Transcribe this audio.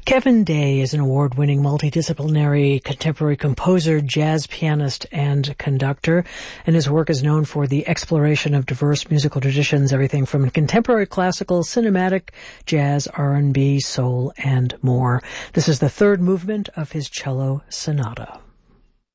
Kevin Day is an award-winning multidisciplinary contemporary composer, jazz pianist, and conductor, and his work is known for the exploration of diverse musical traditions, everything from contemporary classical, cinematic, jazz, R&B, soul, and more. This is the third movement of his cello sonata.